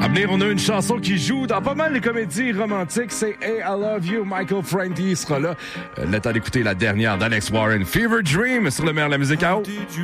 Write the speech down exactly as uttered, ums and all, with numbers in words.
À venir, on a une chanson qui joue dans pas mal de comédies romantiques. C'est Hey, I Love You. Michael Franti sera là. Euh, le temps d'écouter la dernière d'Alex Warren, Fever Dream, sur le meilleur de la musique à haut.